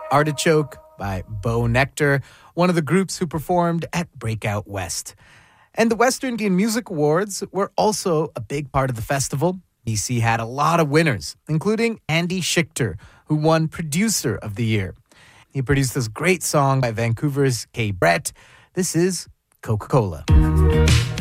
Artichoke by Bo Nectar, one of the groups who performed at Breakout West. And the Western Indian Music Awards were also a big part of the festival. BC had a lot of winners, including Andy Schichter, who won Producer of the Year. He produced this great song by Vancouver's Kay Brett. This is Coca-Cola.